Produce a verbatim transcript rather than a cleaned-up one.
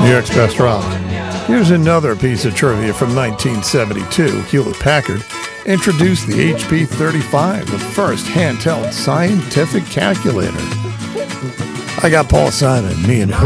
New York's best rock. Here's another piece of trivia from nineteen seventy-two. Hewlett-Packard introduced the H P thirty-five, the first handheld scientific calculator. I got Paul Simon, me and